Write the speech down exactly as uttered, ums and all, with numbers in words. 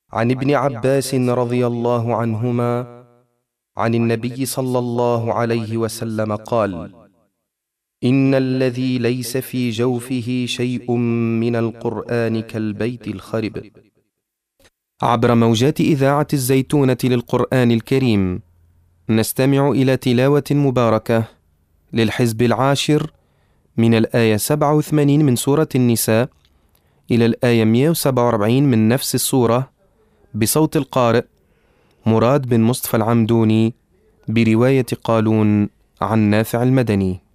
عن ابن عباس رضي الله عنهما عن النبي صلى الله عليه وسلم قال: إن الذي ليس في جوفه شيء من القرآن كالبيت الخرب. عبر موجات إذاعة الزيتونة للقرآن الكريم نستمع إلى تلاوة مباركة للحزب العاشر من الآية سبعة وثمانين من سورة النساء إلى الآية مئة وسبعة وأربعين من نفس السورة بصوت القارئ مراد بن مصطفى العمدوني برواية قالون عن نافع المدني.